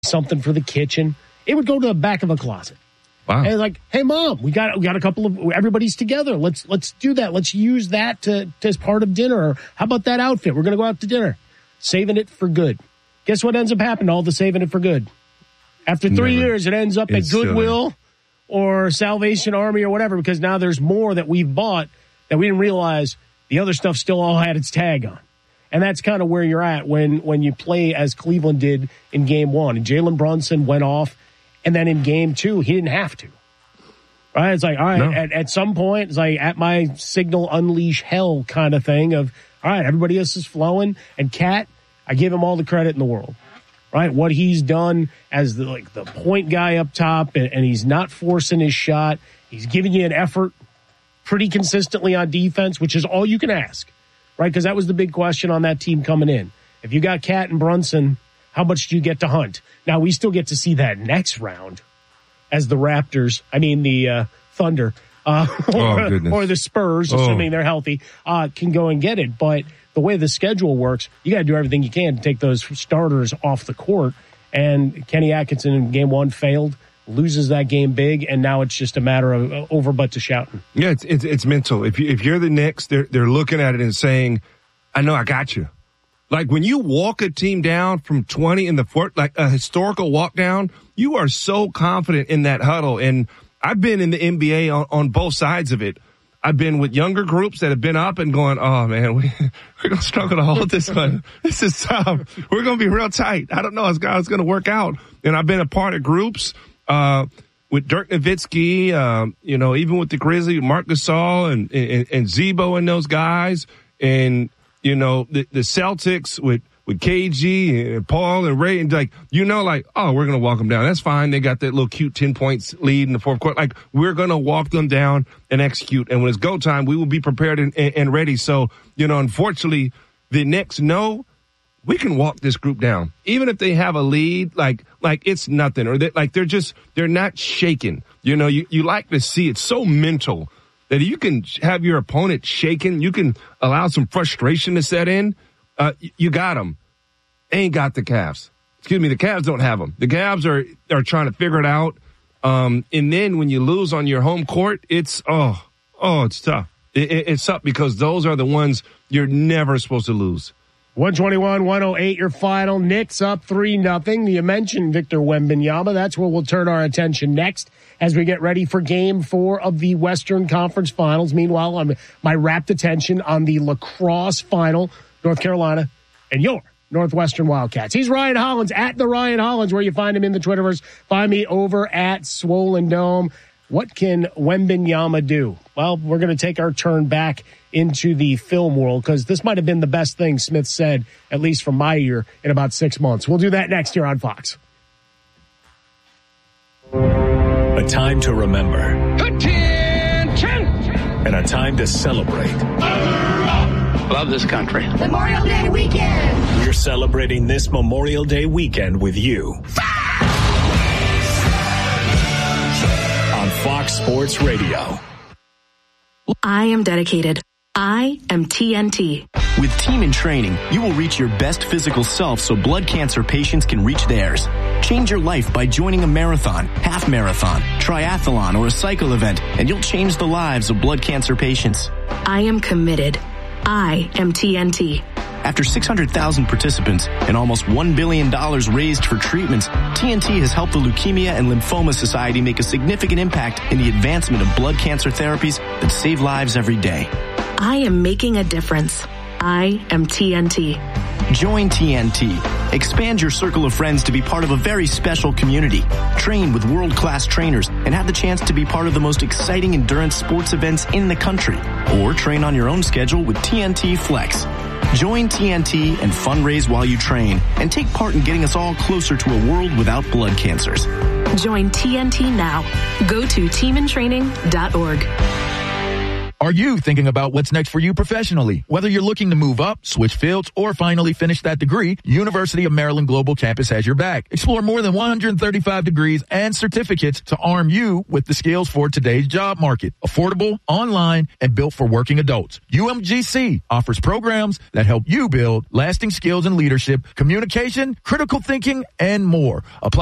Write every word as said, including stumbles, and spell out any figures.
something for the kitchen. It would go to the back of a closet. Wow. And like, hey, Mom, we got we got a couple of, everybody's together. Let's let's do that. Let's use that to, to as part of dinner. Or how about that outfit? We're going to go out to dinner. Saving it for good. Guess what ends up happening? All the saving it for good. After three Never. years, it ends up it's at Goodwill silly. or Salvation Army or whatever, because now there's more that we've bought that we didn't realize the other stuff still all had its tag on. And that's kind of where you're at when, when you play as Cleveland did in game one. And Jalen Brunson went off, and then in game two, he didn't have to. Right? It's like, all right, no. at, at some point, it's like at my signal, unleash hell kind of thing of, all right, everybody else is flowing. And Cat, I give him all the credit in the world. Right? What he's done as the, like the point guy up top, and, and he's not forcing his shot. He's giving you an effort pretty consistently on defense, which is all you can ask. Right, because that was the big question on that team coming in. If you got Cat and Brunson, how much do you get to hunt? Now, we still get to see that next round as the Raptors, I mean the uh, Thunder, uh, or, oh, or the Spurs, assuming oh. they're healthy, uh, can go and get it. But the way the schedule works, you got to do everything you can to take those starters off the court. And Kenny Atkinson in game one failed. Loses that game big, and now it's just a matter of uh, over but to shouting. Yeah, it's it's, it's mental. If you, if you're the Knicks, they're they're looking at it and saying, "I know I got you." Like when you walk a team down from twenty in the fourth, like a historical walk down, you are so confident in that huddle. And I've been in the N B A on, on both sides of it. I've been with younger groups that have been up and going, "Oh man, we, we're gonna struggle to hold this one. This is tough. We're gonna be real tight. I don't know how it's gonna work out." And I've been a part of groups. Uh, with Dirk Nowitzki, um, you know, even with the Grizzlies, Marc Gasol and, and, and Zebo and those guys, and, you know, the, the Celtics with, with K G and Paul and Ray, and like, you know, like, oh, we're going to walk them down. That's fine. They got that little cute ten points lead in the fourth quarter. Like, we're going to walk them down and execute. And when it's go time, we will be prepared and, and, and ready. So, you know, unfortunately, the Knicks know we can walk this group down. Even if they have a lead, like, like it's nothing, or they, like they're just, they're not shaken. You know, you, you like to see it so mental that you can have your opponent shaken. You can allow some frustration to set in. Uh, you got them. Ain't got the Cavs. Excuse me. The Cavs don't have them. The Cavs are, are trying to figure it out. Um, and then when you lose on your home court, it's, oh, oh, it's tough. It, it, it's tough because those are the ones you're never supposed to lose. one twenty-one one oh eight, your final. Knicks up three nothing. You mentioned Victor Wembanyama. That's where we'll turn our attention next as we get ready for game four of the Western Conference Finals. Meanwhile, I'm, my rapt attention on the lacrosse final, North Carolina and your Northwestern Wildcats. He's Ryan Hollins at the Ryan Hollins, where you find him in the Twitterverse. Find me over at Swollen Dome. What can Wembanyama do? Well, we're going to take our turn back into the film world because this might have been the best thing Smith said, at least from my ear, in about six months. We'll do that next here on Fox. A time to remember. Attention! And a time to celebrate. Love this country. Memorial Day weekend. We're celebrating this Memorial Day weekend with you. On Fox Sports Radio. I am dedicated. I am T N T. With Team in Training, you will reach your best physical self so blood cancer patients can reach theirs. Change your life by joining a marathon, half marathon, triathlon, or a cycle event, and you'll change the lives of blood cancer patients. I am committed. I am T N T. After six hundred thousand participants and almost one billion dollars raised for treatments, T N T has helped the Leukemia and Lymphoma Society make a significant impact in the advancement of blood cancer therapies that save lives every day. I am making a difference. I am T N T. Join T N T. Expand your circle of friends to be part of a very special community. Train with world-class trainers and have the chance to be part of the most exciting endurance sports events in the country. Or train on your own schedule with T N T Flex. Join T N T and fundraise while you train and take part in getting us all closer to a world without blood cancers. Join T N T now. Go to team in training dot org. Are you thinking about what's next for you professionally? Whether you're looking to move up, switch fields, or finally finish that degree, University of Maryland Global Campus has your back. Explore more than one hundred thirty-five degrees and certificates to arm you with the skills for today's job market. Affordable, online, and built for working adults. U M G C offers programs that help you build lasting skills in leadership, communication, critical thinking, and more. Apply